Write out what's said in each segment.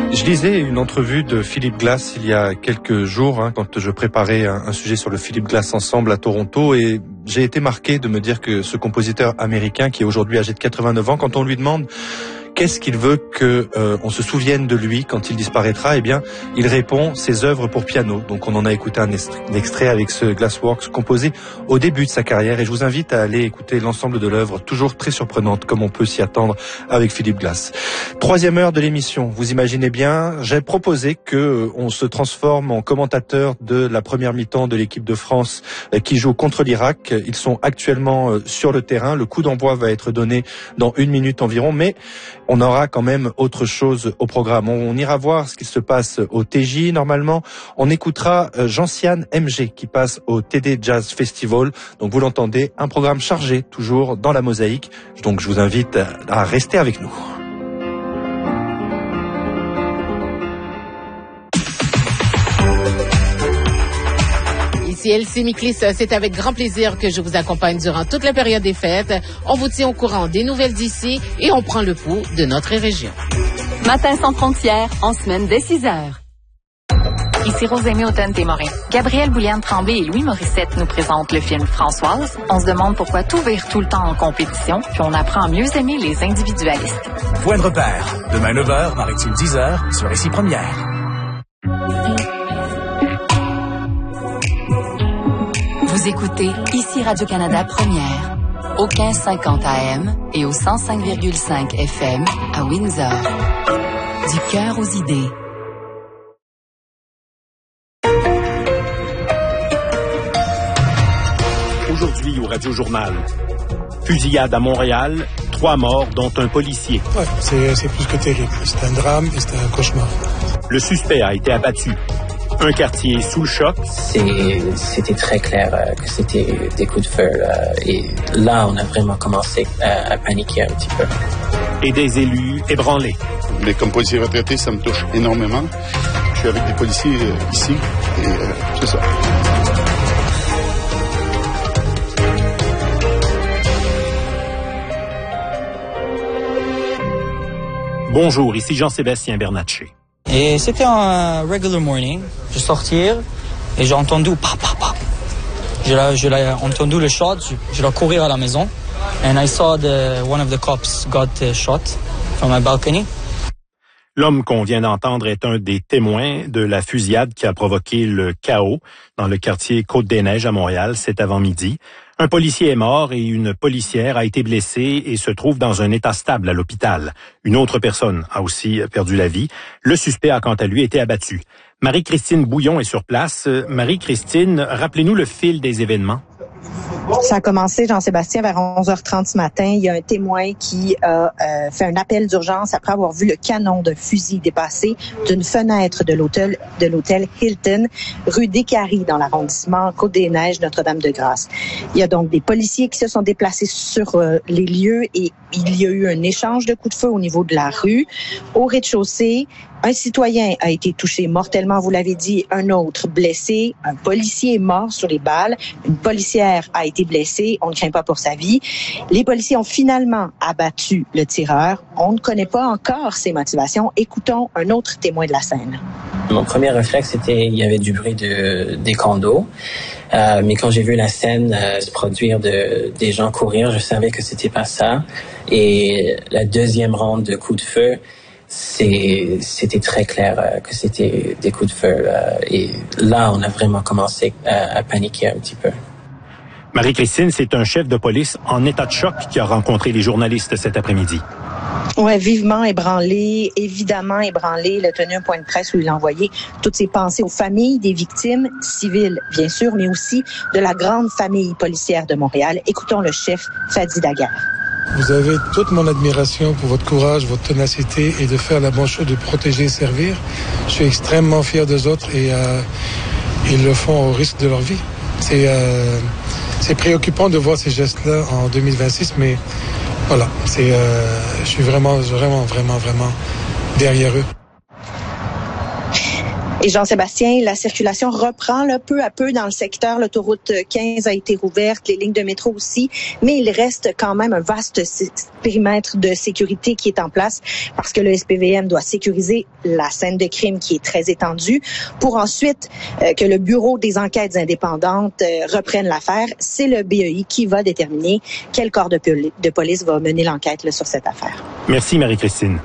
Je lisais une entrevue de Philip Glass il y a quelques jours, quand je préparais un sujet sur le Philip Glass Ensemble à Toronto, et j'ai été marqué de me dire que ce compositeur américain, qui est aujourd'hui âgé de 89 ans, quand on lui demande qu'est-ce qu'il veut que on se souvienne de lui quand il disparaîtra, eh bien, il répond ses œuvres pour piano. Donc on en a écouté un extrait avec ce Glassworks composé au début de sa carrière, et je vous invite à aller écouter l'ensemble de l'œuvre, toujours très surprenante comme on peut s'y attendre avec Philip Glass. Troisième heure de l'émission, vous imaginez bien, j'ai proposé que on se transforme en commentateur de la première mi-temps de l'équipe de France qui joue contre l'Irak. Ils sont actuellement sur le terrain, le coup d'envoi va être donné dans 1 minute environ, mais on aura quand même autre chose au programme. On ira voir ce qui se passe au TJ normalement. On écoutera Jean-Sian MG qui passe au TD Jazz Festival. Donc vous l'entendez, un programme chargé toujours dans la mosaïque. Donc je vous invite à rester avec nous. Ici Elsie Miklis, c'est avec grand plaisir que je vous accompagne durant toute la période des fêtes. On vous tient au courant des nouvelles d'ici et on prend le pouls de notre région. Matin sans frontières, en semaine dès 6 heures. Ici Rosémie Automne-Témorin. Gabrielle Bouliane-Tremblay et Louis Morissette nous présentent le film Françoise. On se demande pourquoi tout vire tout le temps en compétition, puis on apprend à mieux aimer les individualistes. Point de repère. Demain 9h, Maritime 10h, sur Récit Première. Vous écoutez ici Radio-Canada Première, au 1550 AM et au 105,5 FM à Windsor. Du cœur aux idées. Aujourd'hui au Radio-Journal. Fusillade à Montréal, 3 morts dont un policier. Ouais, c'est plus que terrible. C'est un drame et c'est un cauchemar. Le suspect a été abattu. Un quartier sous le choc. C'était très clair que c'était des coups de feu. Et là, on a vraiment commencé à paniquer un petit peu. Et des élus ébranlés. Mais comme policier retraité, ça me touche énormément. Je suis avec des policiers ici et c'est ça. Bonjour, ici Jean-Sébastien Bernatchez. Et c'était un regular morning. Je sortir et j'ai entendu pa pa pa. J'ai entendu le shot. Je dois courir à la maison. And I saw one of the cops got shot from my balcony. L'homme qu'on vient d'entendre est un des témoins de la fusillade qui a provoqué le chaos dans le quartier Côte-des-Neiges à Montréal cet avant-midi. Un policier est mort et une policière a été blessée et se trouve dans un état stable à l'hôpital. Une autre personne a aussi perdu la vie. Le suspect a quant à lui été abattu. Marie-Christine Bouillon est sur place. Marie-Christine, rappelez-nous le fil des événements. Ça a commencé, Jean-Sébastien, vers 11h30 ce matin. Il y a un témoin qui a fait un appel d'urgence après avoir vu le canon d'un fusil dépasser d'une fenêtre de l'hôtel Hilton, rue des Caries, dans l'arrondissement Côte-des-Neiges, Notre-Dame-de-Grâce. Il y a donc des policiers qui se sont déplacés sur les lieux et il y a eu un échange de coups de feu au niveau de la rue. Au rez-de-chaussée, un citoyen a été touché mortellement, vous l'avez dit, un autre blessé, un policier est mort sur les balles, une policière a été blessée, on ne craint pas pour sa vie. Les policiers ont finalement abattu le tireur. On ne connaît pas encore ses motivations. Écoutons un autre témoin de la scène. Mon premier réflexe, c'était il y avait du bruit des condos. Mais quand j'ai vu la scène se produire, des gens courir, je savais que c'était pas ça. Et la deuxième ronde de coups de feu, c'était très clair que c'était des coups de feu. Et là, on a vraiment commencé à paniquer un petit peu. Marie-Christine, c'est un chef de police en état de choc qui a rencontré les journalistes cet après-midi. Ouais, vivement ébranlé, évidemment ébranlé. Il a tenu un point de presse où il a envoyé toutes ses pensées aux familles des victimes civiles, bien sûr, mais aussi de la grande famille policière de Montréal. Écoutons le chef Fadi Daguerre. Vous avez toute mon admiration pour votre courage, votre ténacité et de faire la bonne chose, de protéger et servir. Je suis extrêmement fier d'eux autres et ils le font au risque de leur vie. C'est préoccupant de voir ces gestes-là en 2026, mais voilà, je suis vraiment derrière eux. Et Jean-Sébastien, la circulation reprend là, peu à peu dans le secteur. L'autoroute 15 a été rouverte, les lignes de métro aussi, mais il reste quand même un vaste périmètre de sécurité qui est en place parce que le SPVM doit sécuriser la scène de crime qui est très étendue pour ensuite que le Bureau des enquêtes indépendantes reprenne l'affaire. C'est le BEI qui va déterminer quel corps de police va mener l'enquête là, sur cette affaire. Merci Marie-Christine.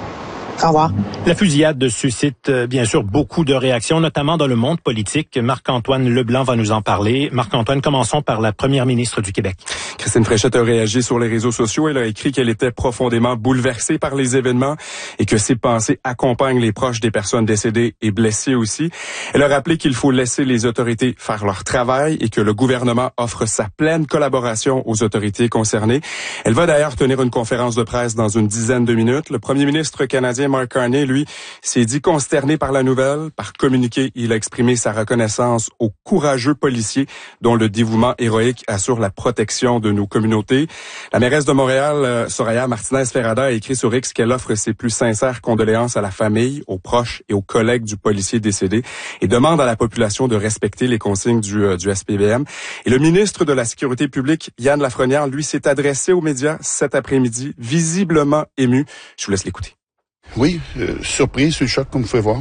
Au revoir. La fusillade suscite bien sûr beaucoup de réactions, notamment dans le monde politique. Marc-Antoine Leblanc va nous en parler. Marc-Antoine, commençons par la première ministre du Québec. Christine Fréchette a réagi sur les réseaux sociaux. Elle a écrit qu'elle était profondément bouleversée par les événements et que ses pensées accompagnent les proches des personnes décédées et blessées aussi. Elle a rappelé qu'il faut laisser les autorités faire leur travail et que le gouvernement offre sa pleine collaboration aux autorités concernées. Elle va d'ailleurs tenir une conférence de presse dans une dizaine de minutes. Le premier ministre canadien Mark Carney, lui, s'est dit consterné par la nouvelle. Par communiqué, il a exprimé sa reconnaissance aux courageux policiers dont le dévouement héroïque assure la protection de nos communautés. La mairesse de Montréal, Soraya Martinez-Ferrada, a écrit sur X qu'elle offre ses plus sincères condoléances à la famille, aux proches et aux collègues du policier décédé et demande à la population de respecter les consignes du SPVM. Et le ministre de la Sécurité publique, Yann Lafrenière, lui, s'est adressé aux médias cet après-midi, visiblement ému. Je vous laisse l'écouter. Oui, surpris, sur le choc, comme vous pouvez voir.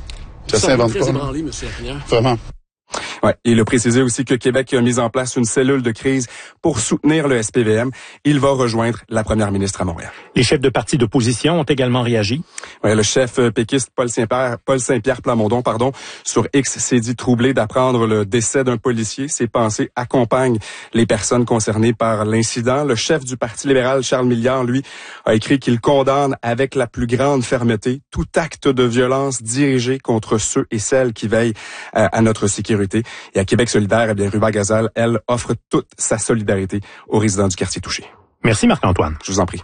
Ça s'invente pas. Ébranlé, monsieur Lafrenière. Vraiment. Ouais, et il a précisé aussi que Québec a mis en place une cellule de crise pour soutenir le SPVM. Il va rejoindre la première ministre à Montréal. Les chefs de partis d'opposition ont également réagi. Ouais, le chef péquiste Paul Saint-Pierre Plamondon, sur X s'est dit troublé d'apprendre le décès d'un policier. Ses pensées accompagnent les personnes concernées par l'incident. Le chef du Parti libéral, Charles Milliard, lui, a écrit qu'il condamne avec la plus grande fermeté tout acte de violence dirigé contre ceux et celles qui veillent à notre sécurité. Et à Québec solidaire, Ruba Gazal, elle, offre toute sa solidarité aux résidents du quartier touché. Merci Marc-Antoine. Je vous en prie.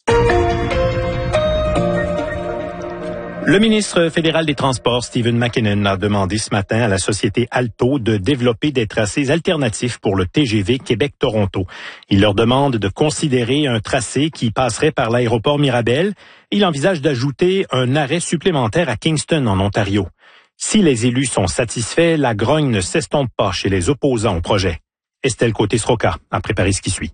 Le ministre fédéral des Transports, Stephen McKinnon, a demandé ce matin à la société Alto de développer des tracés alternatifs pour le TGV Québec-Toronto. Il leur demande de considérer un tracé qui passerait par l'aéroport Mirabel. Il envisage d'ajouter un arrêt supplémentaire à Kingston, en Ontario. Si les élus sont satisfaits, la grogne ne s'estompe pas chez les opposants au projet. Estelle Côté-Sroka a préparé ce qui suit.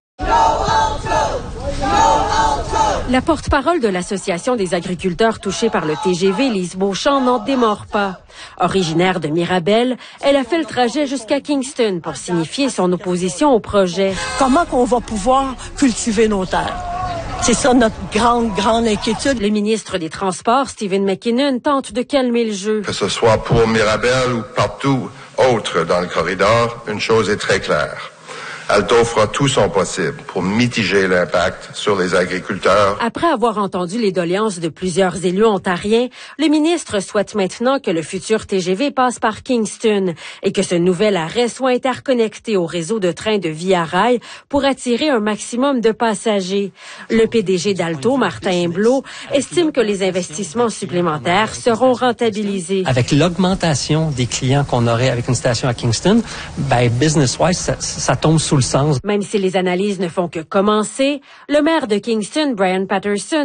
La porte-parole de l'Association des agriculteurs touchés par le TGV, Lise Beauchamp, n'en démord pas. Originaire de Mirabel, elle a fait le trajet jusqu'à Kingston pour signifier son opposition au projet. Comment qu'on va pouvoir cultiver nos terres? C'est ça notre grande inquiétude. Le ministre des Transports, Stephen McKinnon, tente de calmer le jeu. Que ce soit pour Mirabel ou partout autre dans le corridor, une chose est très claire. Alto fera tout son possible pour mitiger l'impact sur les agriculteurs. Après avoir entendu les doléances de plusieurs élus ontariens, le ministre souhaite maintenant que le futur TGV passe par Kingston et que ce nouvel arrêt soit interconnecté au réseau de trains de Via Rail pour attirer un maximum de passagers. Le PDG d'Alto, Martin Blot, estime que les investissements supplémentaires seront rentabilisés. Avec l'augmentation des clients qu'on aurait avec une station à Kingston, business-wise, ça tombe sous le sens. Même si les analyses ne font que commencer, le maire de Kingston, Brian Patterson,